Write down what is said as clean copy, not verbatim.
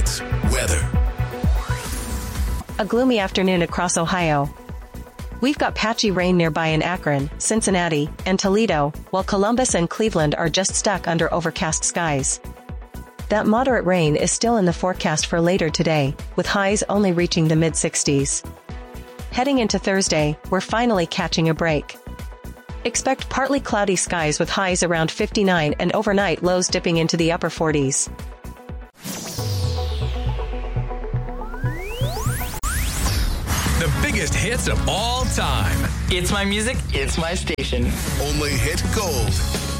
Hits weather. A gloomy afternoon across Ohio. We've got patchy rain nearby in Akron, Cincinnati, and Toledo, while Columbus and Cleveland are just stuck under overcast skies. That moderate rain is still in the forecast for later today, with highs only reaching the mid-60s. Heading into Thursday, we're finally catching a break. Expect partly cloudy skies with highs around 59 and overnight lows dipping into the upper 40s. The biggest hits of all time. It's my music, it's my station. Only hit gold.